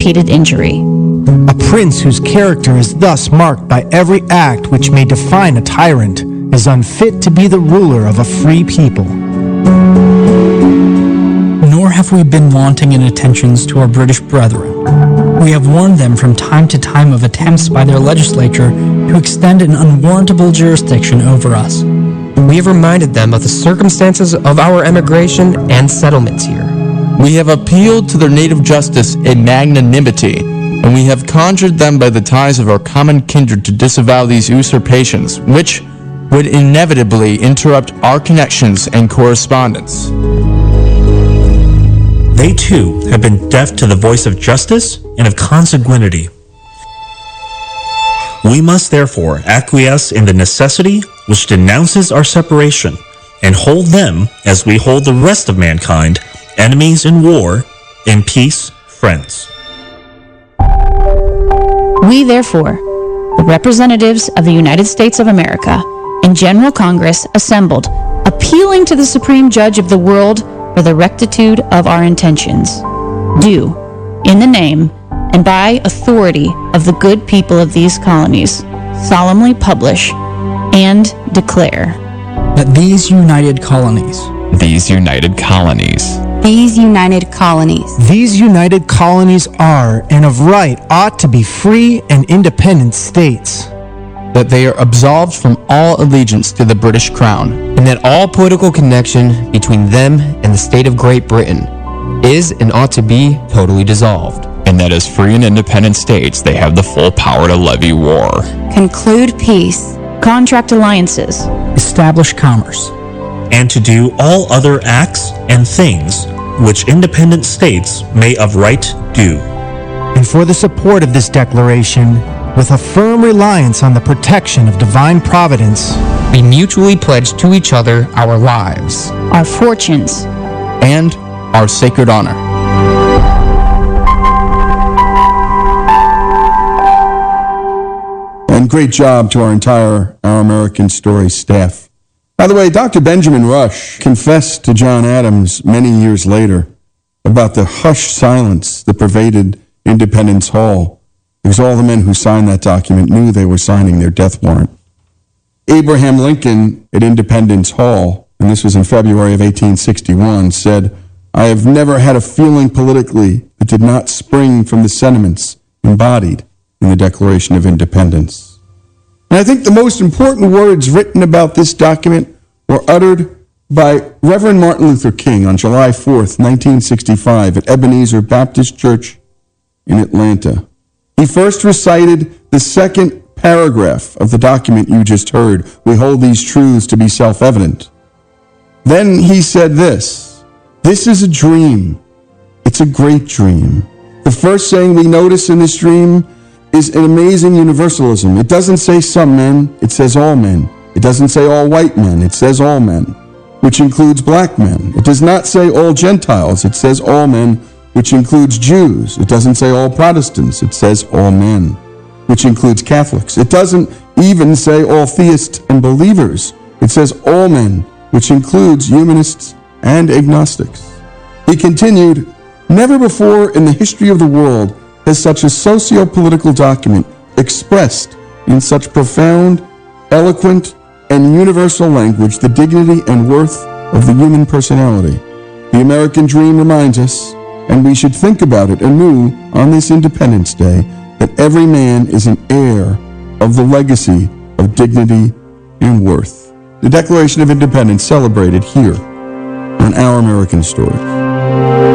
repeated injury. A prince whose character is thus marked by every act which may define a tyrant is unfit to be the ruler of a free people. Nor have we been wanting in attentions to our British brethren. We have warned them from time to time of attempts by their legislature to extend an unwarrantable jurisdiction over us. We have reminded them of the circumstances of our emigration and settlements here. We have appealed to their native justice in magnanimity, and we have conjured them by the ties of our common kindred to disavow these usurpations, which would inevitably interrupt our connections and correspondence. They too have been deaf to the voice of justice and of consanguinity. We must therefore acquiesce in the necessity which denounces our separation, and hold them, as we hold the rest of mankind, enemies in war, in peace, friends. We, therefore, the representatives of the United States of America, in General Congress assembled, appealing to the Supreme Judge of the world for the rectitude of our intentions, do, in the name and by authority of the good people of these colonies, solemnly publish and declare that these united colonies These united colonies are, and of right, ought to be free and independent states. that they are absolved from all allegiance to the British Crown, And that all political connection between them and the state of Great Britain is and ought to be totally dissolved. and that as free and independent states they have the full power to levy war, conclude peace, contract alliances, establish commerce, and to do all other acts and things which independent states may of right do. And for the support of this declaration, with a firm reliance on the protection of divine providence, We mutually pledge to each other our lives. our fortunes, and our sacred honor. And great job to our entire Our American Story staff. By the way, Dr. Benjamin Rush confessed to John Adams many years later about the hushed silence that pervaded Independence Hall, because all the men who signed that document knew they were signing their death warrant. Abraham Lincoln at Independence Hall, and this was in February of 1861, said, "I have never had a feeling politically that did not spring from the sentiments embodied in the Declaration of Independence." And I think the most important words written about this document were uttered by Reverend Martin Luther King on July 4th, 1965, at Ebenezer Baptist Church in Atlanta. He first recited the second paragraph of the document you just heard. We hold these truths to be self-evident. Then he said this is a dream. It's a great dream. The first saying we notice in this dream is an amazing universalism. It doesn't say some men, it says all men. It doesn't say all white men, it says all men, which includes black men. It does not say all Gentiles, it says all men, which includes Jews. It doesn't say all Protestants, it says all men, which includes Catholics. It doesn't even say all theists and believers. It says all men, which includes humanists and agnostics. He continued, "Never before in the history of the world has such a socio-political document expressed in such profound, eloquent, and universal language the dignity and worth of the human personality. The American dream reminds us, and we should think about it anew on this Independence Day, that every man is an heir of the legacy of dignity and worth." The Declaration of Independence celebrated here on Our American Story.